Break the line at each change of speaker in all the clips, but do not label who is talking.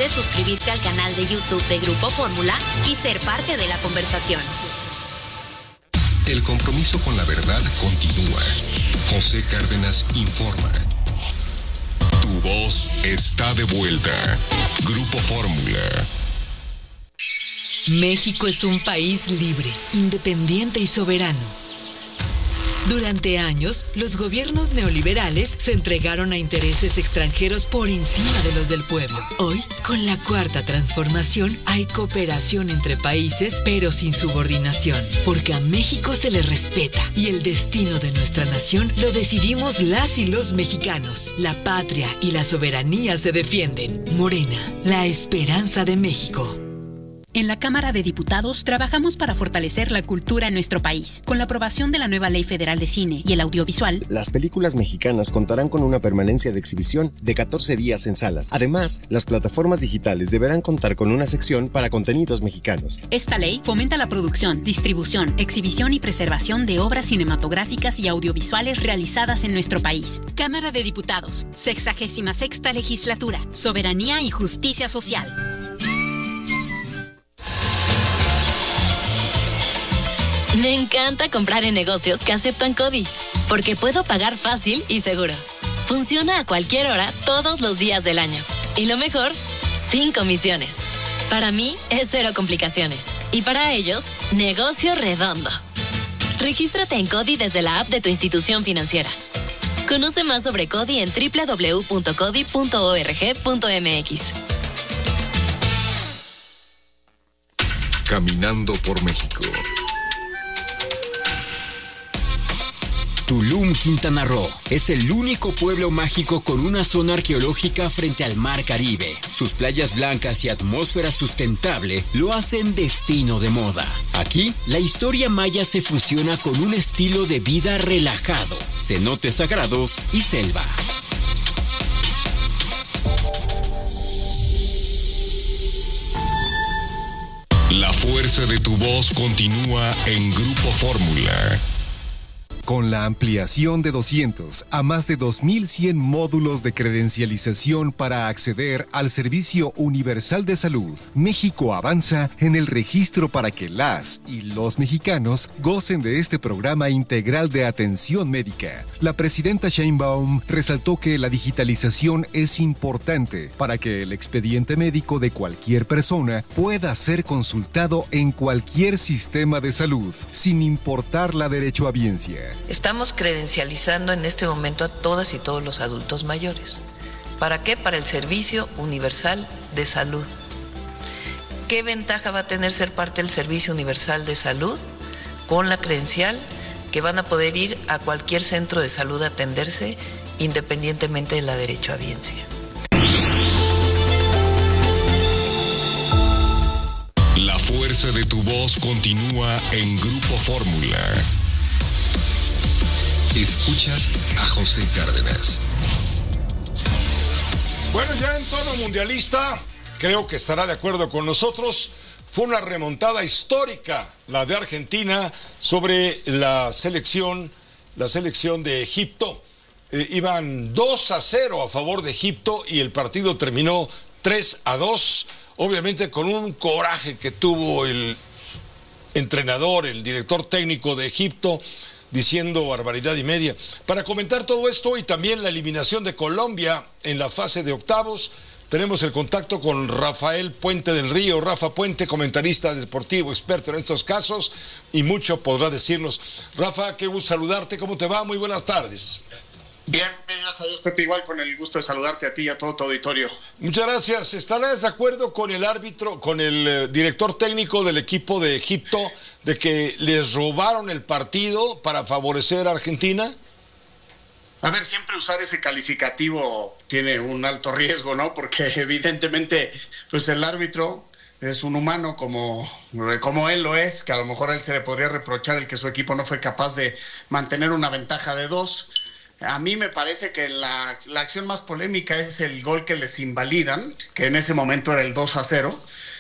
puedes suscribirte al canal de YouTube de Grupo Fórmula y ser parte de la conversación.
El compromiso con la verdad continúa. José Cárdenas informa. Tu voz está de vuelta. Grupo Fórmula.
México es un país libre, independiente y soberano. Durante años, los gobiernos neoliberales se entregaron a intereses extranjeros por encima de los del pueblo. Hoy, con la Cuarta Transformación, hay cooperación entre países, pero sin subordinación, porque a México se le respeta y el destino de nuestra nación lo decidimos las y los mexicanos. La patria y la soberanía se defienden. Morena, la esperanza de México.
En la Cámara de Diputados trabajamos para fortalecer la cultura en nuestro país. Con la aprobación de la nueva Ley Federal de Cine y el Audiovisual,
las películas mexicanas contarán con una permanencia de exhibición de 14 días en salas. Además, las plataformas digitales deberán contar con una sección para contenidos mexicanos.
Esta ley fomenta la producción, distribución, exhibición y preservación de obras cinematográficas y audiovisuales realizadas en nuestro país. Cámara de Diputados, 66ª Legislatura, Soberanía y Justicia Social.
Me encanta comprar en negocios que aceptan CODI, porque puedo pagar fácil y seguro. Funciona a cualquier hora, todos los días del año. Y lo mejor, sin comisiones. Para mí, es cero complicaciones. Y para ellos, negocio redondo. Regístrate en CODI desde la app de tu institución financiera. Conoce más sobre CODI en www.codi.org.mx.
Caminando por México.
Tulum, Quintana Roo, es el único pueblo mágico con una zona arqueológica frente al Mar Caribe. Sus playas blancas y atmósfera sustentable lo hacen destino de moda. Aquí, la historia maya se fusiona con un estilo de vida relajado, cenotes sagrados y selva.
La fuerza de tu voz continúa en Grupo Fórmula.
Con la ampliación de 200 a más de 2.100 módulos de credencialización para acceder al Servicio Universal de Salud, México avanza en el registro para que las y los mexicanos gocen de este programa integral de atención médica. La presidenta Sheinbaum resaltó que la digitalización es importante para que el expediente médico de cualquier persona pueda ser consultado en cualquier sistema de salud, sin importar la derechohabiencia.
Estamos credencializando en este momento a todas y todos los adultos mayores. ¿Para qué? Para el Servicio Universal de Salud. ¿Qué ventaja va a tener ser parte del Servicio Universal de Salud? Con la credencial que van a poder ir a cualquier centro de salud a atenderse independientemente de la derechohabiencia.
La fuerza de tu voz continúa en Grupo Fórmula. Escuchas a José Cárdenas.
Bueno, ya en tono mundialista, creo que estará de acuerdo con nosotros. Fue una remontada histórica la de Argentina sobre la selección de Egipto. Iban 2-0 a favor de Egipto y el partido terminó 3-2. Obviamente con un coraje que tuvo el entrenador, el director técnico de Egipto, diciendo barbaridad y media. Para comentar todo esto y también la eliminación de Colombia en la fase de octavos, tenemos el contacto con Rafael Puente del Río. Rafa Puente, comentarista deportivo, experto en estos casos, y mucho podrá decirnos. Rafa, qué gusto saludarte, ¿cómo te va? Muy buenas tardes.
Bien, gracias a Dios, Pepe, igual con el gusto de saludarte a ti y a todo tu auditorio.
Muchas gracias. ¿Estarás de acuerdo con el árbitro, con el director técnico del equipo de Egipto, de que les robaron el partido para favorecer a Argentina?
A ver, siempre usar ese calificativo tiene un alto riesgo, ¿no? Porque evidentemente, pues el árbitro es un humano como él lo es, que a lo mejor a él se le podría reprochar el que su equipo no fue capaz de mantener una ventaja de 2. A mí me parece que la acción más polémica es el gol que les invalidan, que en ese momento era el 2-0.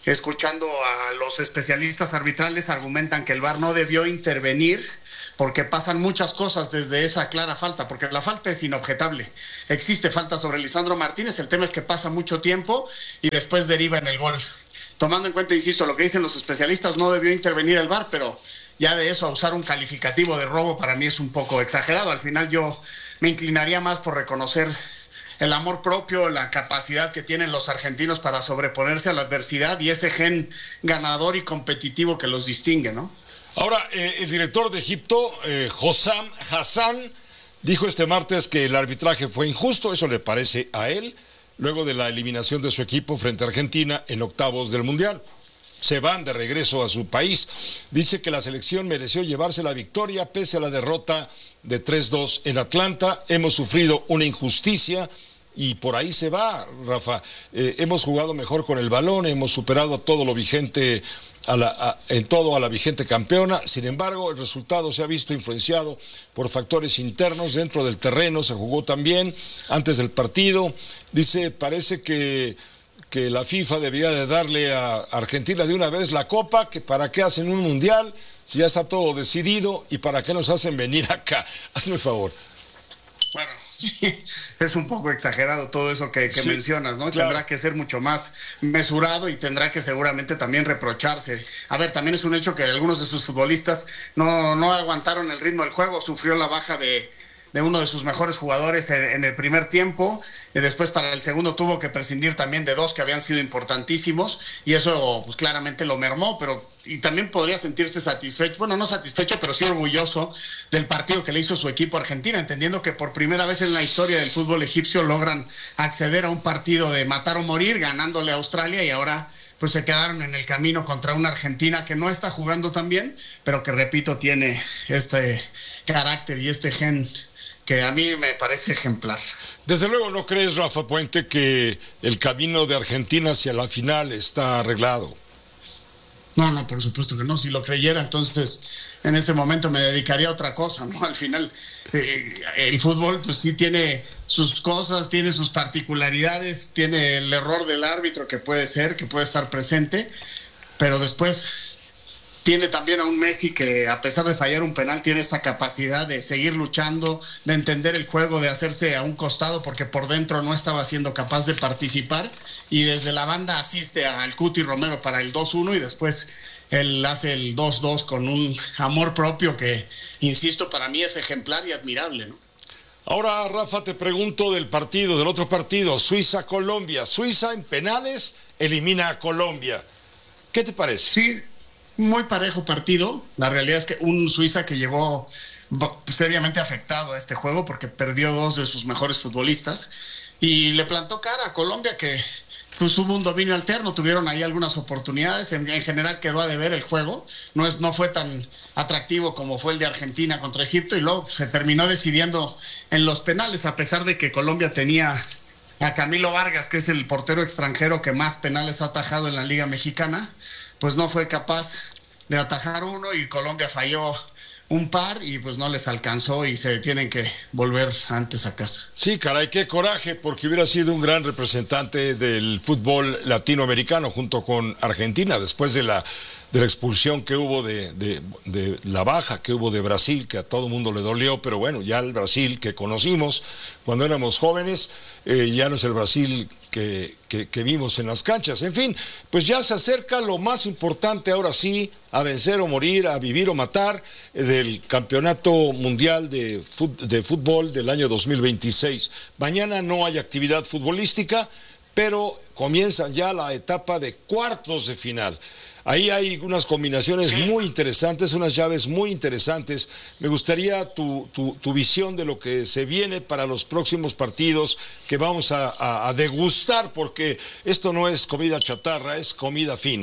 escuchando a los especialistas arbitrales, argumentan que el VAR no debió intervenir porque pasan muchas cosas desde esa clara falta, porque la falta es inobjetable. Existe falta sobre Lisandro Martínez, el tema es que pasa mucho tiempo y después deriva en el gol. Tomando en cuenta, insisto, lo que dicen los especialistas, no debió intervenir el VAR, pero ya de eso a usar un calificativo de robo para mí es un poco exagerado. Al final yo me inclinaría más por reconocer el amor propio, la capacidad que tienen los argentinos para sobreponerse a la adversidad y ese gen ganador y competitivo que los distingue, ¿no?
Ahora, el director de Egipto, Hossam Hassan, dijo este martes que el arbitraje fue injusto, eso le parece a él, luego de la eliminación de su equipo frente a Argentina en octavos del Mundial. Se van de regreso a su país. Dice que la selección mereció llevarse la victoria pese a la derrota de 3-2 en Atlanta. Hemos sufrido una injusticia y por ahí se va, Rafa. Hemos jugado mejor con el balón, hemos superado a todo lo vigente, a la vigente campeona. Sin embargo, el resultado se ha visto influenciado por factores internos dentro del terreno. Se jugó también antes del partido. Dice, parece que la FIFA debía de darle a Argentina de una vez la copa, que para qué hacen un mundial si ya está todo decidido y para qué nos hacen venir acá. Hazme el favor.
Bueno, es un poco exagerado todo eso que sí, mencionas, ¿no? Claro. Tendrá que ser mucho más mesurado y tendrá que seguramente también reprocharse. A ver, también es un hecho que algunos de sus futbolistas no aguantaron el ritmo del juego, sufrió la baja de uno de sus mejores jugadores en el primer tiempo, y después para el segundo tuvo que prescindir también de dos que habían sido importantísimos, y eso pues claramente lo mermó, y también podría sentirse satisfecho, bueno, no satisfecho, pero sí orgulloso del partido que le hizo su equipo a Argentina, entendiendo que por primera vez en la historia del fútbol egipcio logran acceder a un partido de matar o morir, ganándole a Australia, y ahora pues se quedaron en el camino contra una Argentina que no está jugando tan bien, pero que, repito, tiene este carácter y este gen que a mí me parece ejemplar.
Desde luego, ¿no crees, Rafa Puente, que el camino de Argentina hacia la final está arreglado?
No, por supuesto que no. Si lo creyera, entonces en este momento me dedicaría a otra cosa, ¿no? Al final, el fútbol pues sí tiene sus cosas, tiene sus particularidades, tiene el error del árbitro que puede estar presente, pero después tiene también a un Messi que, a pesar de fallar un penal, tiene esta capacidad de seguir luchando, de entender el juego, de hacerse a un costado porque por dentro no estaba siendo capaz de participar, y desde la banda asiste al Cuti Romero para el 2-1 y después él hace el 2-2 con un amor propio que, insisto, para mí es ejemplar y admirable, ¿no?
Ahora, Rafa, te pregunto del otro partido, Suiza-Colombia. Suiza en penales elimina a Colombia. ¿Qué te parece?
Sí, muy parejo partido. La realidad es que un Suiza que llegó seriamente afectado a este juego porque perdió dos de sus mejores futbolistas y le plantó cara a Colombia, que pues hubo un dominio alterno, tuvieron ahí algunas oportunidades, en general quedó a deber el juego, no fue tan atractivo como fue el de Argentina contra Egipto, y luego se terminó decidiendo en los penales, a pesar de que Colombia tenía a Camilo Vargas, que es el portero extranjero que más penales ha atajado en la Liga Mexicana, pues no fue capaz de atajar uno y Colombia falló un par y pues no les alcanzó y se tienen que volver antes a casa.
Sí, caray, qué coraje, porque hubiera sido un gran representante del fútbol latinoamericano junto con Argentina después de la expulsión que hubo de la baja que hubo de Brasil, que a todo el mundo le dolió, pero bueno, ya el Brasil que conocimos cuando éramos jóvenes, ya no es el Brasil que vimos en las canchas. En fin, pues ya se acerca lo más importante ahora sí, a vencer o morir, a vivir o matar, del Campeonato Mundial de Fútbol del año 2026. Mañana no hay actividad futbolística, pero comienzan ya la etapa de cuartos de final. Ahí hay unas combinaciones muy interesantes, unas llaves muy interesantes. Me gustaría tu visión de lo que se viene para los próximos partidos que vamos a degustar, porque esto no es comida chatarra, es comida fina.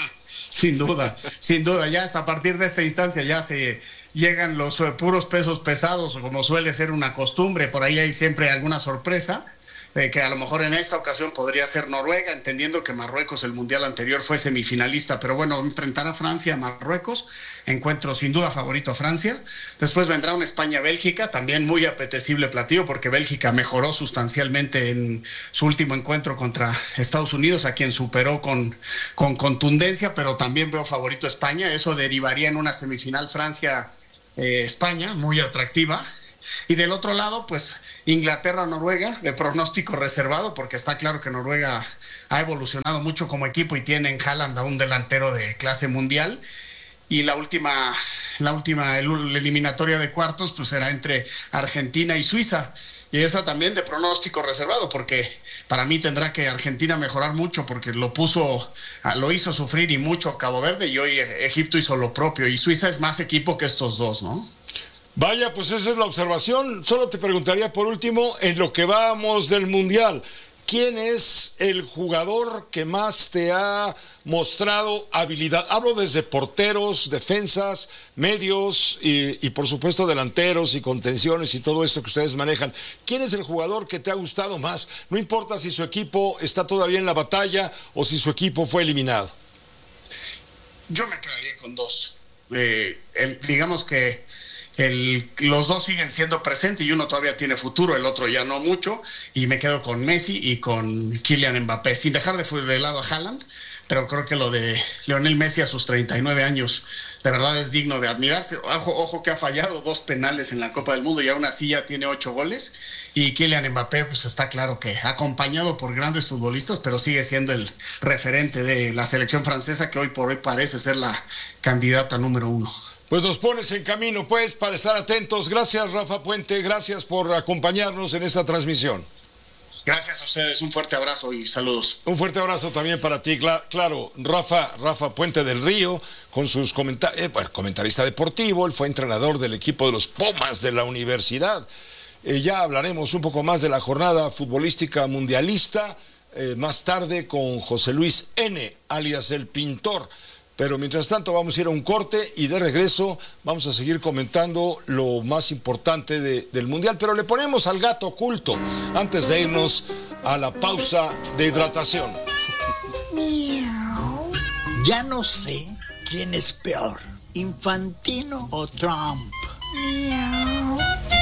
Sin duda, ya hasta a partir de esta instancia ya se llegan los puros pesos pesados, como suele ser una costumbre, por ahí hay siempre alguna sorpresa. que a lo mejor en esta ocasión podría ser Noruega, entendiendo que Marruecos el mundial anterior fue semifinalista, pero bueno, enfrentar a Francia, a Marruecos, encuentro sin duda favorito a Francia. Después vendrá un España-Bélgica, también muy apetecible platillo, porque Bélgica mejoró sustancialmente en su último encuentro contra Estados Unidos, a quien superó con contundencia, pero también veo favorito a España. Eso derivaría en una semifinal Francia-España, muy atractiva. Y del otro lado, pues Inglaterra-Noruega, de pronóstico reservado, porque está claro que Noruega ha evolucionado mucho como equipo y tiene en Haaland a un delantero de clase mundial. Y la última eliminatoria de cuartos, pues será entre Argentina y Suiza. Y esa también de pronóstico reservado, porque para mí tendrá que Argentina mejorar mucho, porque lo hizo sufrir y mucho a Cabo Verde, y hoy Egipto hizo lo propio. Y Suiza es más equipo que estos dos, ¿no?
Vaya, pues esa es la observación. Solo te preguntaría por último, en lo que vamos del Mundial, ¿quién es el jugador que más te ha mostrado habilidad? Hablo desde porteros, defensas, medios y por supuesto delanteros y contenciones y todo esto que ustedes manejan. ¿Quién es el jugador que te ha gustado más? No importa si su equipo está todavía en la batalla o si su equipo fue eliminado.
Yo me quedaría con dos. Digamos que los dos siguen siendo presentes y uno todavía tiene futuro, el otro ya no mucho, y me quedo con Messi y con Kylian Mbappé, sin dejar de lado a Haaland, pero creo que lo de Lionel Messi a sus 39 años de verdad es digno de admirarse. Ojo que ha fallado 2 penales en la Copa del Mundo y aún así ya tiene 8 goles, y Kylian Mbappé pues está claro que acompañado por grandes futbolistas, pero sigue siendo el referente de la selección francesa, que hoy por hoy parece ser la candidata número 1.
Pues nos pones en camino, pues, para estar atentos. Gracias, Rafa Puente, gracias por acompañarnos en esta transmisión.
Gracias a ustedes, un fuerte abrazo y saludos.
Un fuerte abrazo también para ti, claro, Rafa Puente del Río, con sus comentarista deportivo. Él fue entrenador del equipo de los Pumas de la universidad. Ya hablaremos un poco más de la jornada futbolística mundialista, más tarde con José Luis N., alias El Pintor. Pero mientras tanto vamos a ir a un corte y de regreso vamos a seguir comentando lo más importante del Mundial. Pero le ponemos al gato oculto antes de irnos a la pausa de hidratación.
Miau. Ya no sé quién es peor, Infantino o Trump. Miau.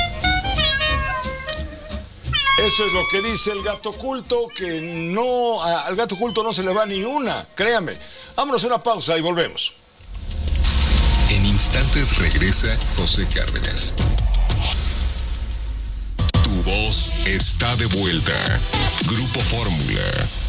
Eso es lo que dice el gato oculto, que al gato oculto no se le va ni una, créame. Vámonos a una pausa y volvemos.
En instantes regresa José Cárdenas. Tu voz está de vuelta. Grupo Fórmula.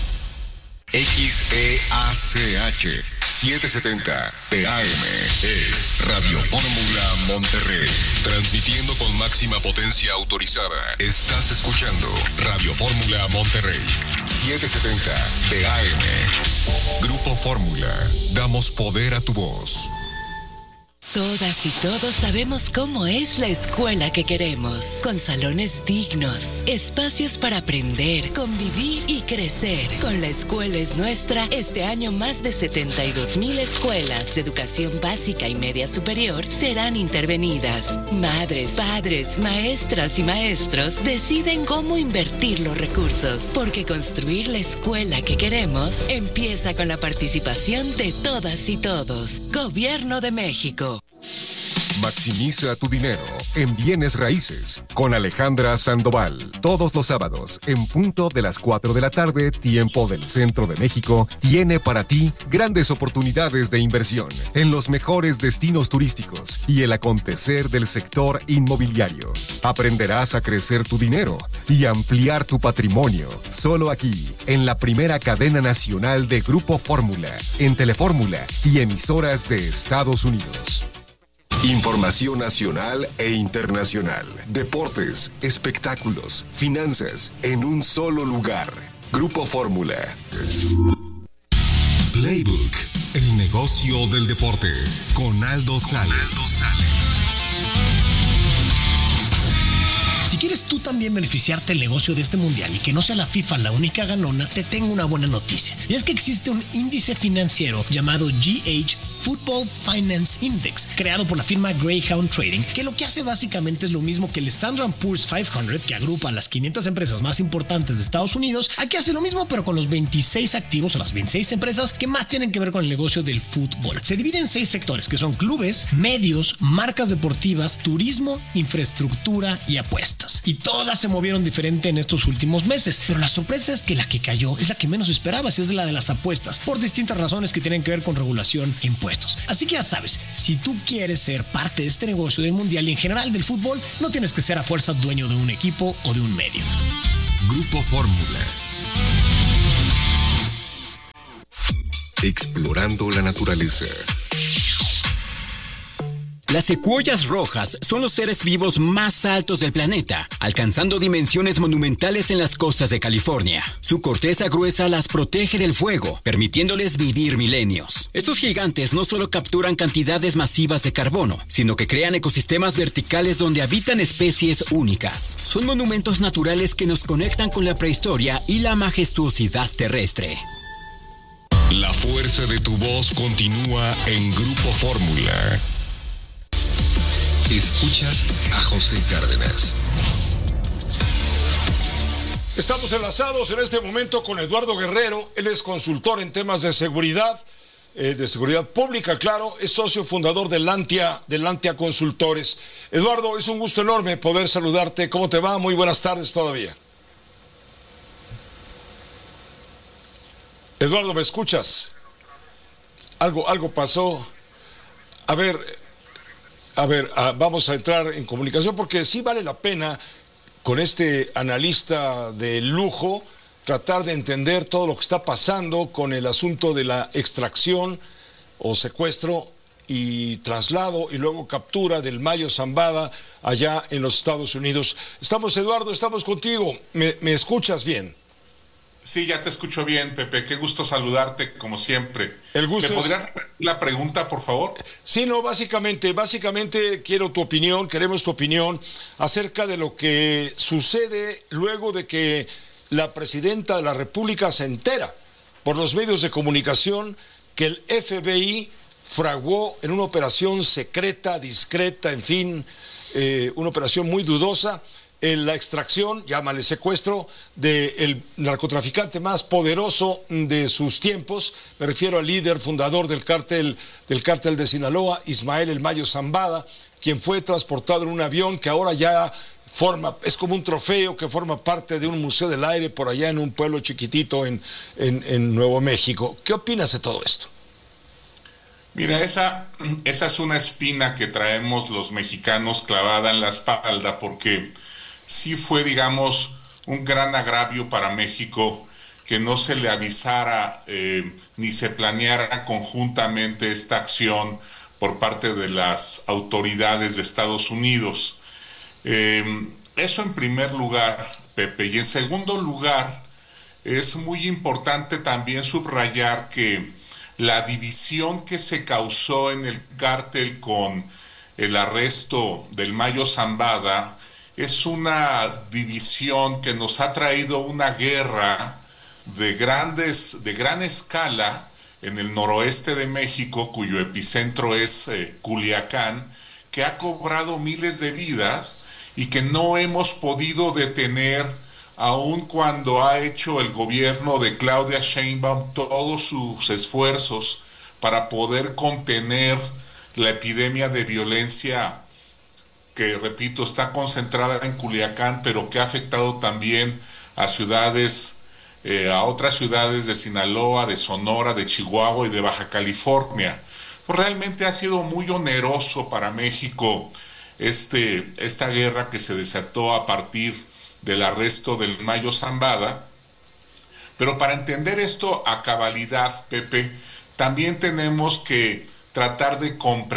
XEACH 770 TAM es Radio Fórmula Monterrey. Transmitiendo con máxima potencia autorizada. Estás escuchando Radio Fórmula Monterrey 770 TAM. Grupo Fórmula. Damos poder a tu voz.
Todas y todos sabemos cómo es la escuela que queremos, con salones dignos, espacios para aprender, convivir y crecer. Con La Escuela es Nuestra, este año más de 72,000 escuelas de educación básica y media superior serán intervenidas. Madres, padres, maestras y maestros deciden cómo invertir los recursos, porque construir la escuela que queremos empieza con la participación de todas y todos. Gobierno de México.
Maximiza tu dinero en bienes raíces con Alejandra Sandoval. Todos los sábados, en punto de las 4 de la tarde, tiempo del Centro de México, tiene para ti grandes oportunidades de inversión en los mejores destinos turísticos y el acontecer del sector inmobiliario. Aprenderás a crecer tu dinero y ampliar tu patrimonio. Solo aquí, en la primera cadena nacional de Grupo Fórmula, en Telefórmula y emisoras de Estados Unidos. Información nacional e internacional, deportes, espectáculos, finanzas, en un solo lugar. Grupo Fórmula.
Playbook, el negocio del deporte, con Aldo Sales.
Si quieres tú también beneficiarte del negocio de este mundial y que no sea la FIFA la única ganona, te tengo una buena noticia. Y es que existe un índice financiero llamado GH Football Finance Index, creado por la firma Greyhound Trading, que lo que hace básicamente es lo mismo que el Standard & Poor's 500, que agrupa a las 500 empresas más importantes de Estados Unidos. Aquí hace lo mismo, pero con los 26 activos o las 26 empresas que más tienen que ver con el negocio del fútbol. Se divide en 6 sectores, que son clubes, medios, marcas deportivas, turismo, infraestructura y apuestas. Y todas se movieron diferente en estos últimos meses, pero la sorpresa es que la que cayó es la que menos esperabas, y es la de las apuestas, por distintas razones que tienen que ver con regulación e impuestos. Así que ya sabes, si tú quieres ser parte de este negocio del mundial y en general del fútbol, no tienes que ser a fuerza dueño de un equipo o de un medio.
Grupo Fórmula. Explorando la naturaleza.
Las secuoyas rojas son los seres vivos más altos del planeta, alcanzando dimensiones monumentales en las costas de California. Su corteza gruesa las protege del fuego, permitiéndoles vivir milenios. Estos gigantes no solo capturan cantidades masivas de carbono, sino que crean ecosistemas verticales donde habitan especies únicas. Son monumentos naturales que nos conectan con la prehistoria y la majestuosidad terrestre.
La fuerza de tu voz continúa en Grupo Fórmula. Escuchas a José Cárdenas.
Estamos enlazados en este momento con Eduardo Guerrero. Él es consultor en temas de seguridad pública, claro. Es socio fundador de Lantia Consultores. Eduardo, es un gusto enorme poder saludarte. ¿Cómo te va? Muy buenas tardes todavía. Eduardo, ¿me escuchas? Algo pasó. A ver, vamos a entrar en comunicación porque sí vale la pena con este analista de lujo tratar de entender todo lo que está pasando con el asunto de la extracción o secuestro y traslado y luego captura del Mayo Zambada allá en los Estados Unidos. Eduardo, estamos contigo. ¿Me escuchas bien?
Sí, ya te escucho bien, Pepe. Qué gusto saludarte, como siempre.
El gusto
¿Me podrías repetir la pregunta, por favor?
Sí, no, básicamente queremos tu opinión acerca de lo que sucede luego de que la presidenta de la República se entera por los medios de comunicación que el FBI fraguó en una operación secreta, discreta, en fin, una operación muy dudosa, en la extracción, llámale secuestro, del narcotraficante más poderoso de sus tiempos. Me refiero al líder fundador del cártel de Sinaloa, Ismael El Mayo Zambada, quien fue transportado en un avión que ahora ya es como un trofeo que forma parte de un museo del aire por allá en un pueblo chiquitito en Nuevo México. ¿Qué opinas de todo esto?
Mira, esa es una espina que traemos los mexicanos clavada en la espalda, porque sí fue, digamos, un gran agravio para México que no se le avisara ni se planeara conjuntamente esta acción por parte de las autoridades de Estados Unidos. Eso en primer lugar, Pepe. Y en segundo lugar, es muy importante también subrayar que la división que se causó en el cártel con el arresto del Mayo Zambada es una división que nos ha traído una guerra de gran escala en el noroeste de México, cuyo epicentro es Culiacán, que ha cobrado miles de vidas y que no hemos podido detener, aun cuando ha hecho el gobierno de Claudia Sheinbaum todos sus esfuerzos para poder contener la epidemia de violencia que, repito, está concentrada en Culiacán, pero que ha afectado también a otras ciudades de Sinaloa, de Sonora, de Chihuahua y de Baja California. Pues realmente ha sido muy oneroso para México esta guerra que se desató a partir del arresto del Mayo Zambada. Pero para entender esto a cabalidad, Pepe, también tenemos que tratar de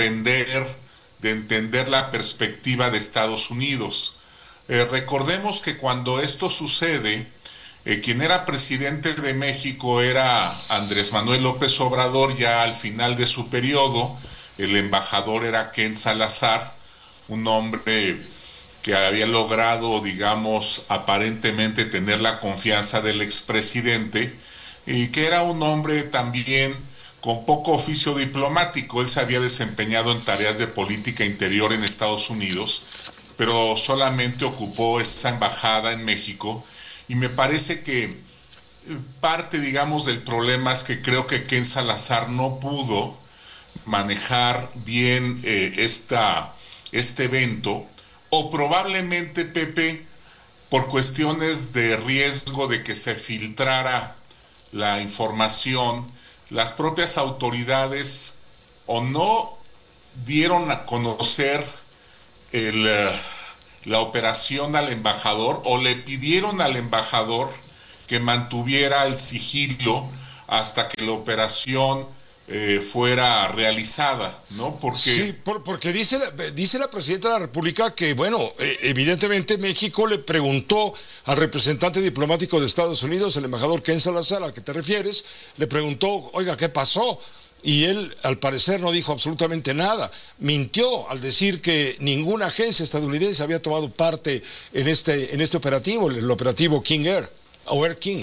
entender la perspectiva de Estados Unidos. Recordemos que cuando esto sucede, quien era presidente de México era Andrés Manuel López Obrador, ya al final de su periodo. El embajador era Ken Salazar, un hombre que había logrado, digamos, aparentemente tener la confianza del expresidente, y que era un hombre también con poco oficio diplomático. Él se había desempeñado en tareas de política interior en Estados Unidos, pero solamente ocupó esa embajada en México, y me parece que parte, digamos, del problema es que creo que Ken Salazar no pudo manejar bien este evento, o probablemente, Pepe, por cuestiones de riesgo de que se filtrara la información, las propias autoridades o no dieron a conocer la operación al embajador, o le pidieron al embajador que mantuviera el sigilo hasta que la operación fuera realizada, ¿no? Porque
sí, porque dice la presidenta de la República que, bueno, evidentemente México le preguntó al representante diplomático de Estados Unidos, el embajador Ken Salazar, al que te refieres, le preguntó, oiga, ¿qué pasó? Y él, al parecer, no dijo absolutamente nada. Mintió al decir que ninguna agencia estadounidense había tomado parte en este operativo, el operativo King Air, o Air King.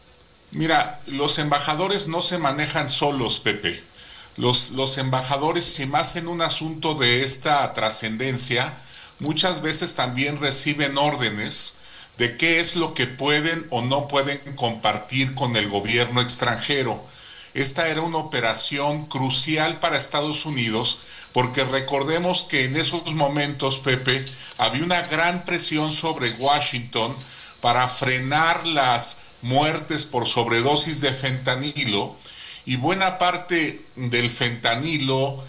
Mira, los embajadores no se manejan solos, Pepe. Los embajadores, y más en un asunto de esta trascendencia, muchas veces también reciben órdenes de qué es lo que pueden o no pueden compartir con el gobierno extranjero. Esta era una operación crucial para Estados Unidos, porque recordemos que en esos momentos, Pepe, había una gran presión sobre Washington para frenar las muertes por sobredosis de fentanilo, y buena parte del fentanilo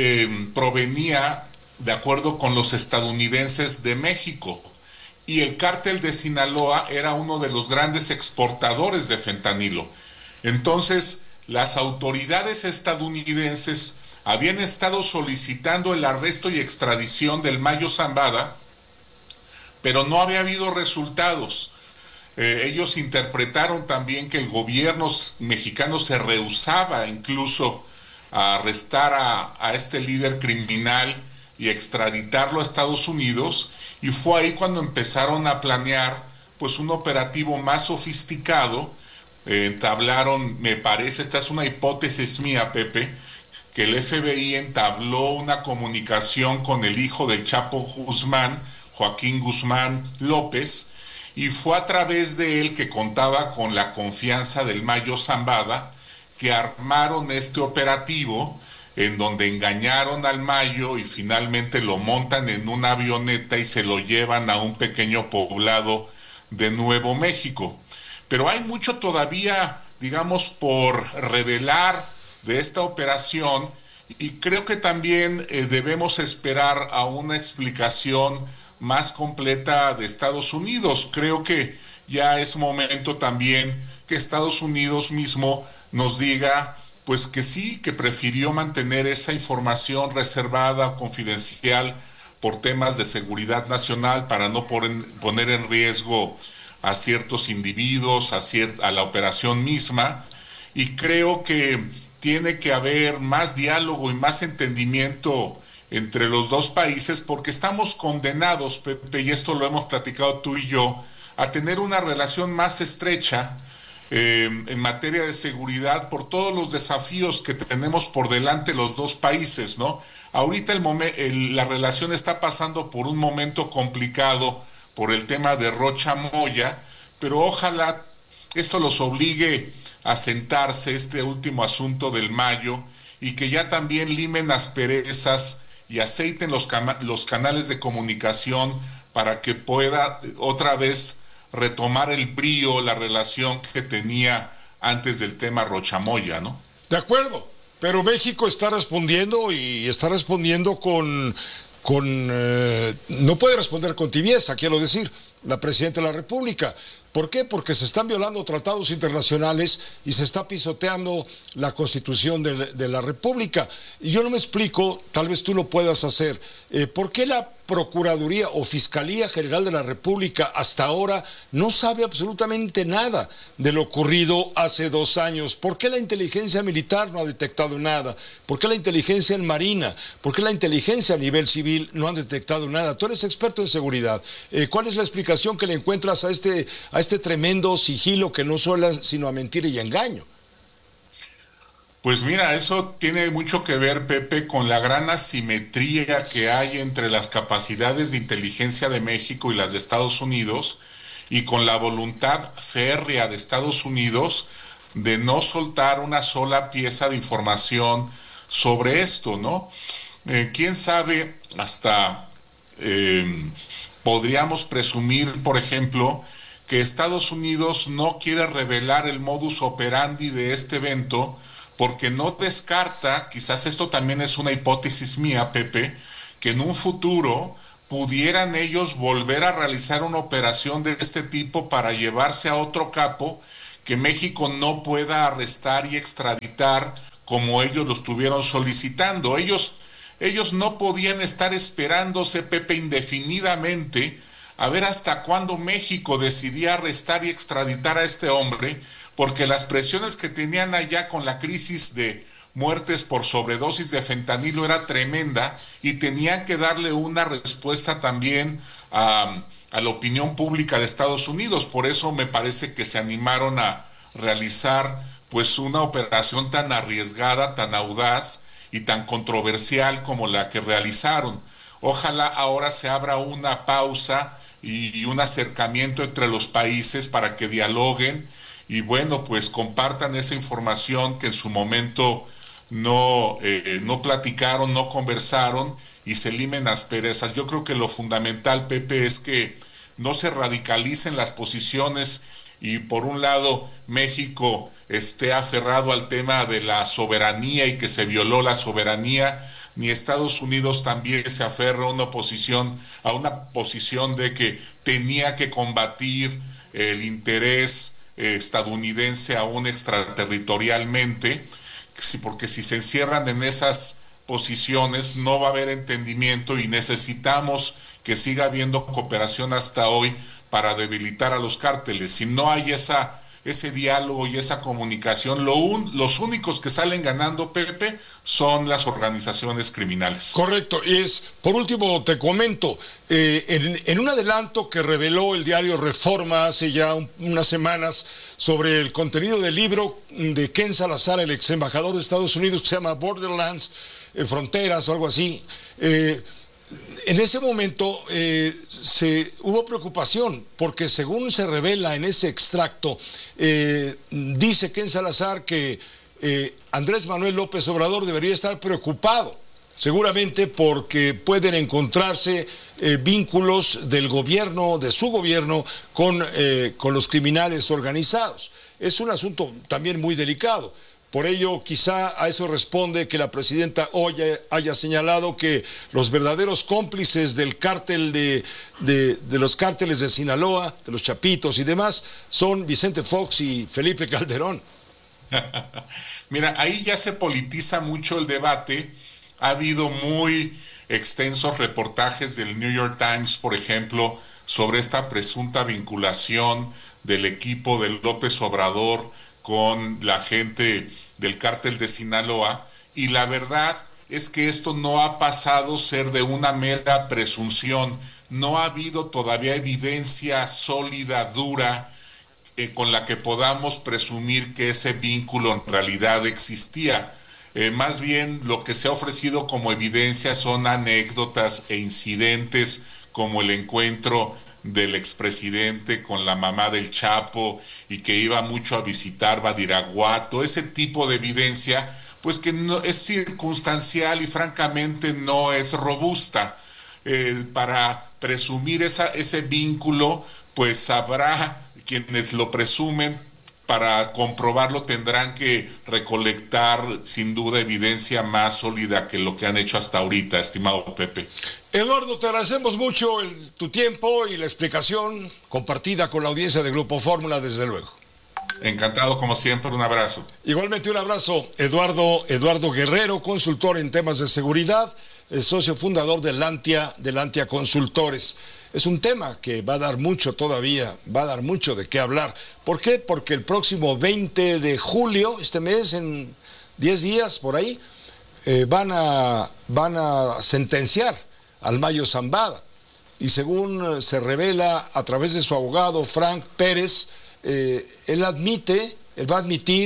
provenía, de acuerdo con los estadounidenses, de México, y el cártel de Sinaloa era uno de los grandes exportadores de fentanilo. Entonces, las autoridades estadounidenses habían estado solicitando el arresto y extradición del Mayo Zambada, pero no había habido resultados. Ellos interpretaron también que el gobierno mexicano se rehusaba incluso a arrestar a este líder criminal y extraditarlo a Estados Unidos, y fue ahí cuando empezaron a planear pues un operativo más sofisticado. Entablaron, me parece, esta es una hipótesis mía, Pepe, que el FBI entabló una comunicación con el hijo del Chapo Guzmán, Joaquín Guzmán López, y fue a través de él, que contaba con la confianza del Mayo Zambada, que armaron este operativo en donde engañaron al Mayo y finalmente lo montan en una avioneta y se lo llevan a un pequeño poblado de Nuevo México. Pero hay mucho todavía, digamos, por revelar de esta operación, y creo que también debemos esperar a una explicación más completa de Estados Unidos. Creo que ya es momento también que Estados Unidos mismo nos diga pues que sí, que prefirió mantener esa información reservada, confidencial, por temas de seguridad nacional, para no poner en riesgo a ciertos individuos, a la operación misma. Y creo que tiene que haber más diálogo y más entendimiento entre los dos países, porque estamos condenados, Pepe, y esto lo hemos platicado tú y yo, a tener una relación más estrecha en materia de seguridad por todos los desafíos que tenemos por delante los dos países, ¿no? Ahorita la relación está pasando por un momento complicado por el tema de Rocha Moya, pero ojalá esto los obligue a sentarse, este último asunto del Mayo, y que ya también limen asperezas y aceiten los canales de comunicación para que pueda otra vez retomar el brío, la relación que tenía antes del tema Rocha Moya, ¿no?
De acuerdo, pero México está respondiendo, y está respondiendo no puede responder con tibieza, quiero decir, la presidenta de la República. ¿Por qué? Porque se están violando tratados internacionales y se está pisoteando la Constitución de la República. Y yo no me explico, tal vez tú lo puedas hacer, ¿por qué la Procuraduría o Fiscalía General de la República hasta ahora no sabe absolutamente nada de lo ocurrido hace 2 años? ¿Por qué la inteligencia militar no ha detectado nada? ¿Por qué la inteligencia en Marina? ¿Por qué la inteligencia a nivel civil no han detectado nada? Tú eres experto en seguridad. ¿Cuál es la explicación que le encuentras a este tremendo sigilo que no suena sino a mentira y a engaño?
Pues mira, eso tiene mucho que ver, Pepe, con la gran asimetría que hay entre las capacidades de inteligencia de México y las de Estados Unidos, y con la voluntad férrea de Estados Unidos de no soltar una sola pieza de información sobre esto, ¿no? ¿Quién sabe? Hasta podríamos presumir, por ejemplo, que Estados Unidos no quiere revelar el modus operandi de este evento, porque no descarta, quizás esto también es una hipótesis mía, Pepe, que en un futuro pudieran ellos volver a realizar una operación de este tipo para llevarse a otro capo que México no pueda arrestar y extraditar como ellos lo estuvieron solicitando. Ellos no podían estar esperándose, Pepe, indefinidamente a ver hasta cuándo México decidía arrestar y extraditar a este hombre, porque las presiones que tenían allá con la crisis de muertes por sobredosis de fentanilo era tremenda, y tenían que darle una respuesta también a la opinión pública de Estados Unidos. Por eso me parece que se animaron a realizar pues una operación tan arriesgada, tan audaz y tan controversial como la que realizaron. Ojalá ahora se abra una pausa y un acercamiento entre los países para que dialoguen y bueno, pues compartan esa información que en su momento no platicaron, no conversaron, y se limen asperezas. Yo creo que lo fundamental, Pepe, es que no se radicalicen las posiciones y por un lado México esté aferrado al tema de la soberanía y que se violó la soberanía, ni Estados Unidos también se aferra a una posición de que tenía que combatir el interés estadounidense aún extraterritorialmente, porque si se encierran en esas posiciones no va a haber entendimiento, y necesitamos que siga habiendo cooperación hasta hoy para debilitar a los cárteles. Si no hay ese diálogo y esa comunicación, los únicos que salen ganando, Pepe, son las organizaciones criminales.
Correcto. Y por último, te comento, en un adelanto que reveló el diario Reforma hace ya unas semanas sobre el contenido del libro de Ken Salazar, el ex embajador de Estados Unidos, que se llama Borderlands, Fronteras o algo así, en ese momento hubo preocupación, porque según se revela en ese extracto, dice Ken Salazar que Andrés Manuel López Obrador debería estar preocupado, seguramente porque pueden encontrarse vínculos del gobierno, de su gobierno, con los criminales organizados. Es un asunto también muy delicado. Por ello, quizá a eso responde que la presidenta hoy haya señalado que los verdaderos cómplices del cártel de los cárteles de Sinaloa, de los Chapitos y demás, son Vicente Fox y Felipe Calderón.
Mira, ahí ya se politiza mucho el debate. Ha habido muy extensos reportajes del New York Times, por ejemplo, sobre esta presunta vinculación del equipo de López Obrador con la gente del cártel de Sinaloa, y la verdad es que esto no ha pasado a ser de una mera presunción. No ha habido todavía evidencia sólida, dura, con la que podamos presumir que ese vínculo en realidad existía. Más bien lo que se ha ofrecido como evidencia son anécdotas e incidentes como el encuentro del expresidente con la mamá del Chapo y que iba mucho a visitar Badiraguato, ese tipo de evidencia, pues que no es circunstancial y francamente no es robusta. Para presumir ese vínculo, pues habrá quienes lo presumen. Para comprobarlo tendrán que recolectar sin duda evidencia más sólida que lo que han hecho hasta ahorita, estimado Pepe.
Eduardo, te agradecemos mucho tu tiempo y la explicación compartida con la audiencia de Grupo Fórmula, desde luego.
Encantado como siempre, un abrazo.
Igualmente un abrazo, Eduardo Guerrero, consultor en temas de seguridad, el socio fundador de Lantia Consultores. Es un tema que va a dar mucho todavía, va a dar mucho de qué hablar. ¿Por qué? Porque el próximo 20 de julio, este mes, en 10 días por ahí, van a sentenciar al Mayo Zambada. Y según se revela a través de su abogado, Frank Pérez, él va a admitir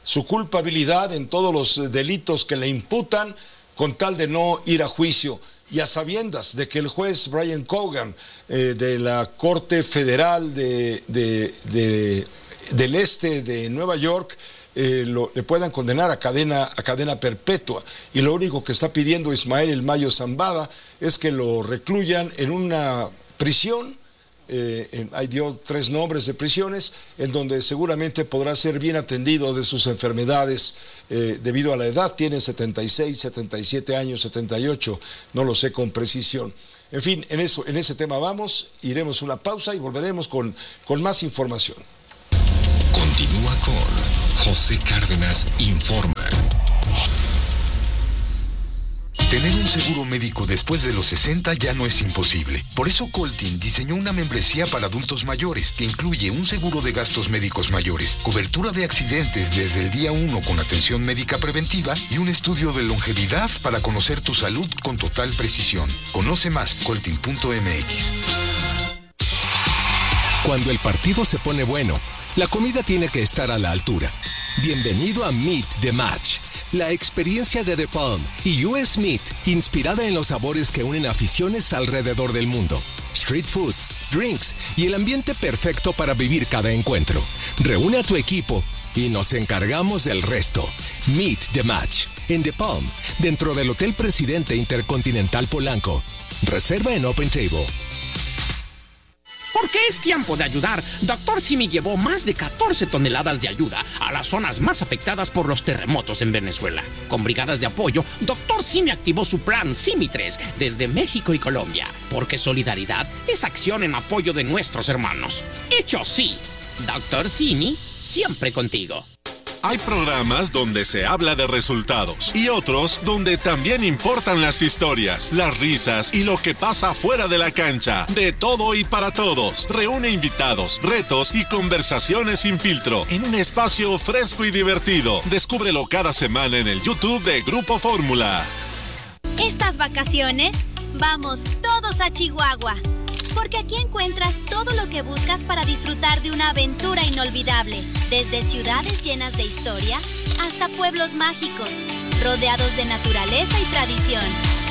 su culpabilidad en todos los delitos que le imputan con tal de no ir a juicio. Y a sabiendas de que el juez Brian Cogan de la Corte Federal del Este de Nueva York le puedan condenar a cadena perpetua. Y lo único que está pidiendo Ismael El Mayo Zambada es que lo recluyan en una prisión. Hay dio 3 nombres de prisiones en donde seguramente podrá ser bien atendido de sus enfermedades debido a la edad. Tiene 76, 77 años, 78, no lo sé con precisión. En fin, en ese tema vamos, iremos a una pausa y volveremos con más información.
Continúa con José Cárdenas Informa.
Tener un seguro médico después de los 60 ya no es imposible. Por eso Coltin diseñó una membresía para adultos mayores que incluye un seguro de gastos médicos mayores, cobertura de accidentes desde el día 1 con atención médica preventiva y un estudio de longevidad para conocer tu salud con total precisión. Conoce más, coltin.mx.
Cuando el partido se pone bueno, la comida tiene que estar a la altura. Bienvenido a Meet the Match, la experiencia de The Palm y US Meat, inspirada en los sabores que unen aficiones alrededor del mundo. Street food, drinks y el ambiente perfecto para vivir cada encuentro. Reúne a tu equipo y nos encargamos del resto. Meet the Match, en The Palm, dentro del Hotel Presidente Intercontinental Polanco. Reserva en Open Table.
Porque es tiempo de ayudar, Dr. Simi llevó más de 14 toneladas de ayuda a las zonas más afectadas por los terremotos en Venezuela. Con brigadas de apoyo, Dr. Simi activó su plan Simi 3 desde México y Colombia. Porque solidaridad es acción en apoyo de nuestros hermanos. Hecho sí, Dr. Simi, siempre contigo.
Hay programas donde se habla de resultados y otros donde también importan las historias, las risas y lo que pasa fuera de la cancha. De todo y para todos. Reúne invitados, retos y conversaciones sin filtro en un espacio fresco y divertido. Descúbrelo cada semana en el YouTube de Grupo Fórmula.
Estas vacaciones, vamos todos a Chihuahua. Porque aquí encuentras todo lo que buscas para disfrutar de una aventura inolvidable. Desde ciudades llenas de historia hasta pueblos mágicos, rodeados de naturaleza y tradición.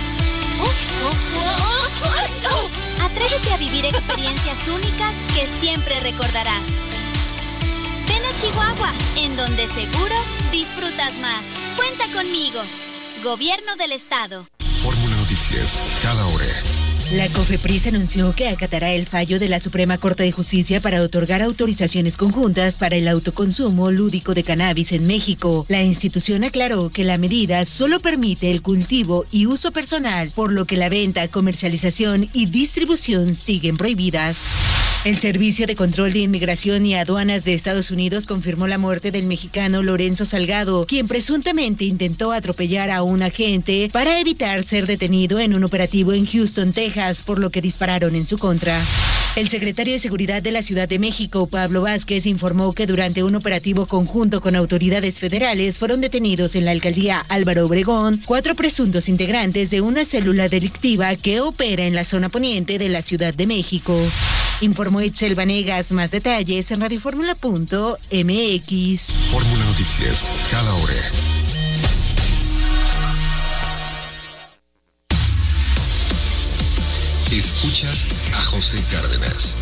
Atrévete a vivir experiencias únicas que siempre recordarás. Ven a Chihuahua, en donde seguro disfrutas más. Cuenta conmigo. Gobierno del Estado.
Fórmula Noticias, cada hora.
La COFEPRIS anunció que acatará el fallo de la Suprema Corte de Justicia para otorgar autorizaciones conjuntas para el autoconsumo lúdico de cannabis en México. La institución aclaró que la medida solo permite el cultivo y uso personal, por lo que la venta, comercialización y distribución siguen prohibidas. El Servicio de Control de Inmigración y Aduanas de Estados Unidos confirmó la muerte del mexicano Lorenzo Salgado, quien presuntamente intentó atropellar a un agente para evitar ser detenido en un operativo en Houston, Texas, por lo que dispararon en su contra. El secretario de Seguridad de la Ciudad de México, Pablo Vázquez, informó que durante un operativo conjunto con autoridades federales fueron detenidos en la alcaldía Álvaro Obregón 4 presuntos integrantes de una célula delictiva que opera en la zona poniente de la Ciudad de México. Informó Itzel Vanegas. Más detalles en radioformula.mx.
Fórmula Noticias, cada hora. Escuchas a José Cárdenas.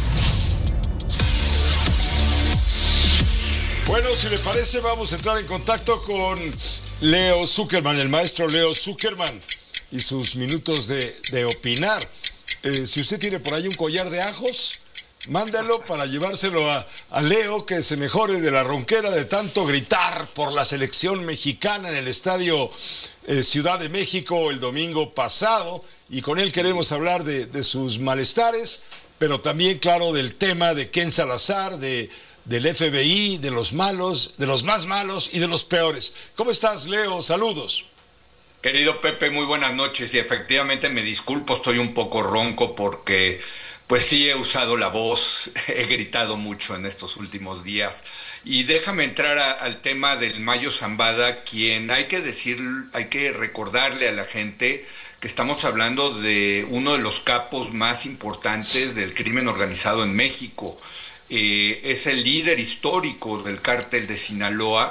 Bueno, si le parece, vamos a entrar en contacto con Leo Zuckerman, el maestro Leo Zuckerman, y sus minutos de opinar. Si usted tiene por ahí un collar de ajos, mándalo para llevárselo a Leo, que se mejore de la ronquera de tanto gritar por la selección mexicana en el estadio Ciudad de México el domingo pasado. Y con él queremos hablar de sus malestares, pero también, claro, del tema de Ken Salazar, del FBI, de los malos, de los más malos y de los peores. ¿Cómo estás, Leo? Saludos.
Querido Pepe, muy buenas noches. Y efectivamente me disculpo, estoy un poco ronco porque pues sí he usado la voz, he gritado mucho en estos últimos días. Y déjame entrar al tema del Mayo Zambada, quien hay que recordarle a la gente que estamos hablando de uno de los capos más importantes del crimen organizado en México. Es el líder histórico del cártel de Sinaloa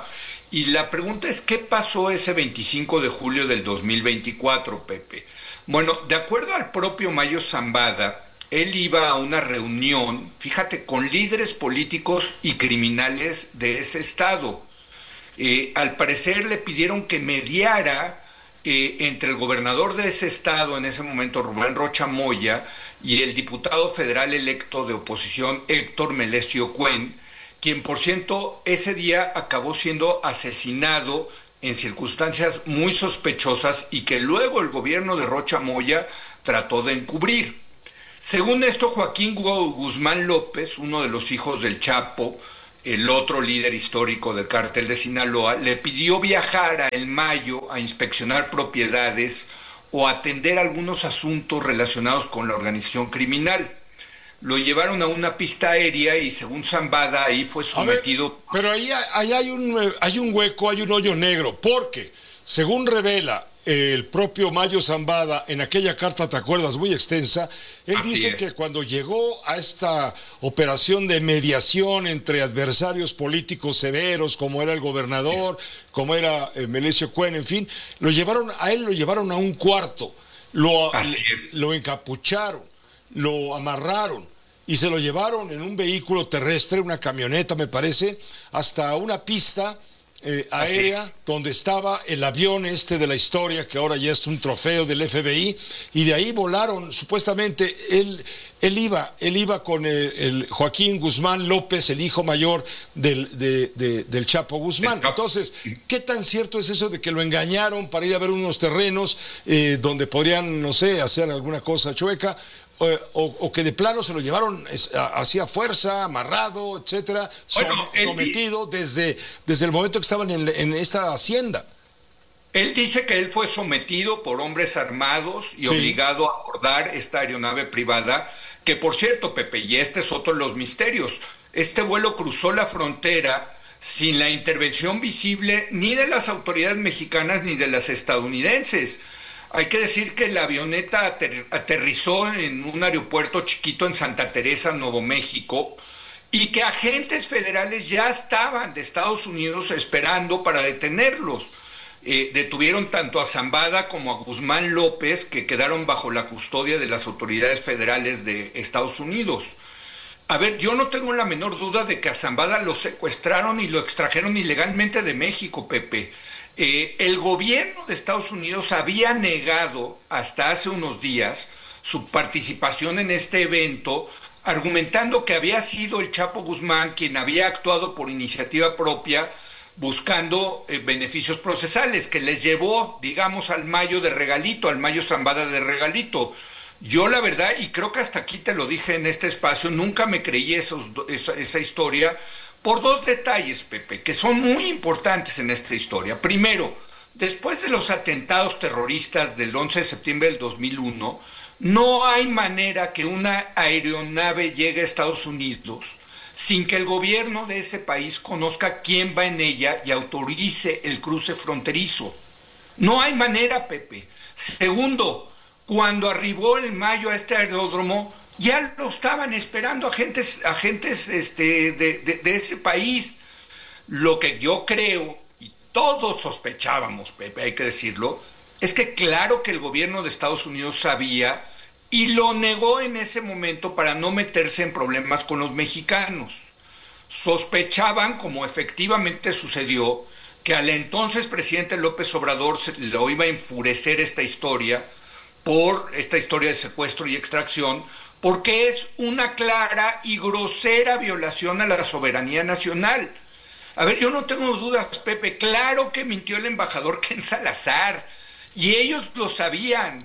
Y la pregunta es, ¿qué pasó ese 25 de julio del 2024, Pepe? Bueno, de acuerdo al propio Mayo Zambada, él iba a una reunión, fíjate, con líderes políticos y criminales de ese estado. Al parecer le pidieron que mediara entre el gobernador de ese estado, en ese momento Rubén Rocha Moya, y el diputado federal electo de oposición Héctor Melesio Cuen, quien por cierto ese día acabó siendo asesinado en circunstancias muy sospechosas y que luego el gobierno de Rocha Moya trató de encubrir. Según esto, Joaquín Guzmán López, uno de los hijos del Chapo, el otro líder histórico del cártel de Sinaloa, le pidió viajar a El Mayo a inspeccionar propiedades o atender algunos asuntos relacionados con la organización criminal. Lo llevaron a una pista aérea y según Zambada ahí fue sometido...
Pero ahí hay un hueco, hay un hoyo negro, porque según revela el propio Mayo Zambada en aquella carta, ¿te acuerdas? Muy extensa, él dice que cuando llegó a esta operación de mediación entre adversarios políticos severos, como era el gobernador, como era Melesio Cuen, en fin, lo llevaron a un cuarto, lo encapucharon, lo amarraron y se lo llevaron en un vehículo terrestre, una camioneta me parece, hasta una pista aérea donde estaba el avión de la historia, que ahora ya es un trofeo del FBI, y de ahí volaron, supuestamente, él iba con el Joaquín Guzmán López, el hijo mayor del Chapo Guzmán. Entonces, ¿qué tan cierto es eso de que lo engañaron para ir a ver unos terrenos donde podrían, no sé, hacer alguna cosa chueca? O que de plano se lo llevaron hacia fuerza, amarrado, etcétera, sometido desde el momento que estaban en esta hacienda.
Él dice que él fue sometido por hombres armados y obligado a abordar esta aeronave privada, que por cierto, Pepe, y este es otro de los misterios, este vuelo cruzó la frontera sin la intervención visible ni de las autoridades mexicanas ni de las estadounidenses. Hay que decir que la avioneta aterrizó en un aeropuerto chiquito en Santa Teresa, Nuevo México, y que agentes federales ya estaban de Estados Unidos esperando para detenerlos. Detuvieron tanto a Zambada como a Guzmán López, que quedaron bajo la custodia de las autoridades federales de Estados Unidos. A ver, yo no tengo la menor duda de que a Zambada lo secuestraron y lo extrajeron ilegalmente de México, Pepe. El gobierno de Estados Unidos había negado hasta hace unos días su participación en este evento, argumentando que había sido el Chapo Guzmán quien había actuado por iniciativa propia buscando beneficios procesales, que les llevó, digamos, al Mayo de regalito, al Mayo Zambada de regalito. Yo la verdad, y creo que hasta aquí te lo dije en este espacio, nunca me creí esa historia, por dos detalles, Pepe, que son muy importantes en esta historia. Primero, después de los atentados terroristas del 11 de septiembre del 2001, no hay manera que una aeronave llegue a Estados Unidos sin que el gobierno de ese país conozca quién va en ella y autorice el cruce fronterizo. No hay manera, Pepe. Segundo, cuando arribó el Mayo a este aeródromo, ya lo estaban esperando agentes de ese país. Lo que yo creo, y todos sospechábamos, Pepe, hay que decirlo, es que claro que el gobierno de Estados Unidos sabía y lo negó en ese momento para no meterse en problemas con los mexicanos. Sospechaban, como efectivamente sucedió, que al entonces presidente López Obrador lo iba a enfurecer esta historia de secuestro y extracción, porque es una clara y grosera violación a la soberanía nacional. A ver, yo no tengo dudas, Pepe, claro que mintió el embajador Ken Salazar, y ellos lo saben,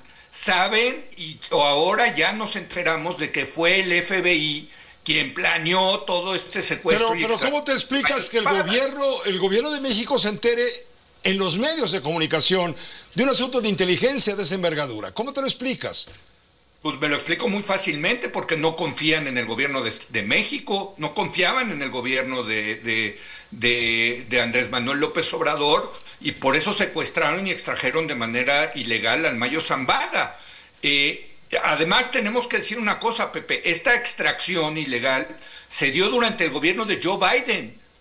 y ahora ya nos enteramos de que fue el FBI quien planeó todo este secuestro.
Pero ¿cómo te explicas que el gobierno de México se entere en los medios de comunicación de un asunto de inteligencia de esa envergadura? ¿Cómo te lo explicas?
Pues me lo explico muy fácilmente, porque no confían en el gobierno de México, no confiaban en el gobierno de Andrés Manuel López Obrador, y por eso secuestraron y extrajeron de manera ilegal al Mayo Zambada. Además, tenemos que decir una cosa, Pepe, esta extracción ilegal se dio durante el gobierno de Joe Biden.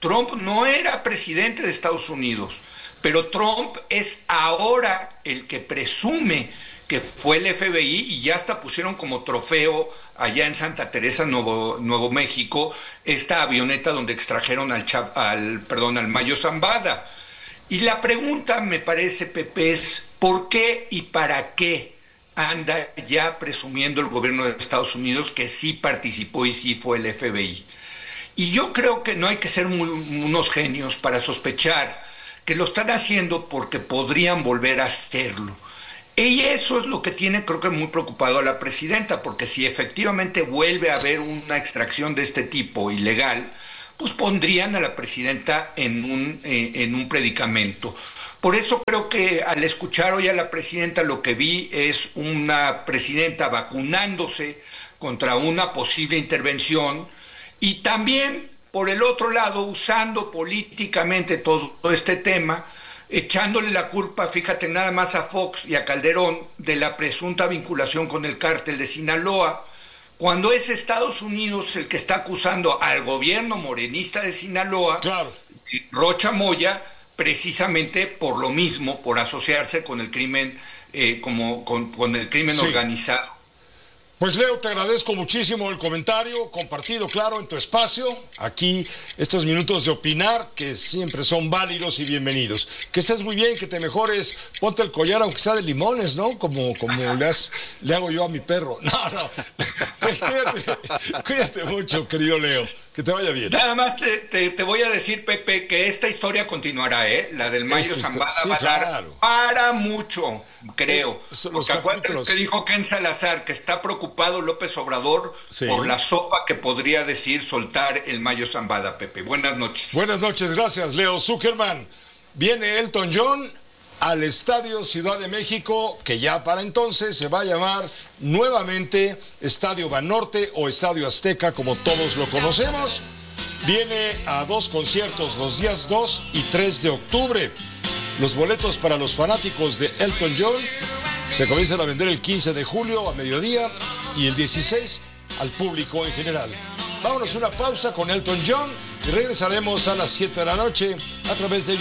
Trump no era presidente de Estados Unidos, pero Trump es ahora el que presume que fue el FBI y ya hasta pusieron como trofeo allá en Santa Teresa, Nuevo México, esta avioneta donde extrajeron al Mayo Zambada. Y la pregunta, me parece, Pepe, es ¿por qué y para qué anda ya presumiendo el gobierno de Estados Unidos que sí participó y sí fue el FBI? Y yo creo que no hay que ser unos genios para sospechar que lo están haciendo porque podrían volver a hacerlo. Y eso es lo que tiene, creo que muy preocupado a la presidenta, porque si efectivamente vuelve a haber una extracción de este tipo ilegal, pues pondrían a la presidenta en un predicamento. Por eso creo que al escuchar hoy a la presidenta lo que vi es una presidenta vacunándose contra una posible intervención y también, por el otro lado, usando políticamente todo este tema, echándole la culpa, fíjate, nada más a Fox y a Calderón de la presunta vinculación con el cártel de Sinaloa, cuando es Estados Unidos el que está acusando al gobierno morenista de Sinaloa, Rocha Moya, precisamente por lo mismo, por asociarse con el crimen, con el crimen organizado.
Pues Leo, te agradezco muchísimo el comentario compartido, claro, en tu espacio. Aquí estos minutos de opinar que siempre son válidos y bienvenidos. Que estés muy bien, que te mejores. Ponte el collar aunque sea de limones, ¿no? Como le hago yo a mi perro. No. Cuídate mucho, querido Leo. Que te vaya bien.
Nada más te voy a decir, Pepe, que esta historia continuará, ¿eh? La del Mayo Zambada va a dar para mucho, creo. Porque acuérdate lo que dijo Ken Salazar, que está preocupado López Obrador por la sopa que podría decir soltar el Mayo Zambada, Pepe. Buenas noches.
Buenas noches, gracias, Leo Zuckerman. Viene Elton John al Estadio Ciudad de México, que ya para entonces se va a llamar nuevamente Estadio Banorte o Estadio Azteca, como todos lo conocemos. Viene a 2 conciertos los días 2 y 3 de octubre. Los boletos para los fanáticos de Elton John se comienzan a vender el 15 de julio a mediodía y el 16 al público en general. Vámonos a una pausa con Elton John y regresaremos a las 7 de la noche a través de